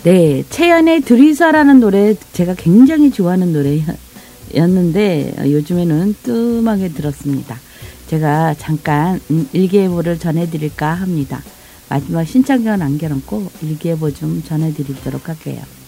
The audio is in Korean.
네, 채연의 둘이서라는 노래 제가 굉장히 좋아하는 노래였는데 요즘에는 뜸하게 들었습니다. 제가 잠깐 일기예보를 전해드릴까 합니다. 마지막 신청곡 남겨놓고 일기예보 좀 전해드리도록 할게요.